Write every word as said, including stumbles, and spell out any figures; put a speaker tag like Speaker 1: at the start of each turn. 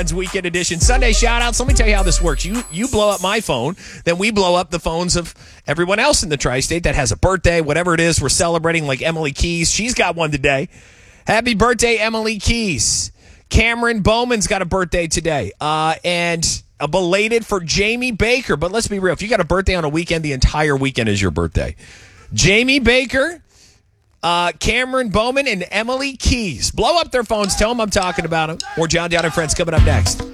Speaker 1: Weekend edition Sunday shout outs. Let me tell you how this works. You you blow up my phone, then we blow up the phones of everyone else in the tri-state that has a birthday, whatever it is we're celebrating, like Emily Keys. She's got one today. Happy birthday, Emily Keys. Cameron Bowman's got a birthday today. Uh, and a belated for Jamie Baker. But let's be real. If you got a birthday on a weekend, the entire weekend is your birthday. Jamie Baker, Uh, Cameron Bowman and Emily Keys. Blow up their phones. Tell them I'm talking about them. More John Down and Friends coming up next.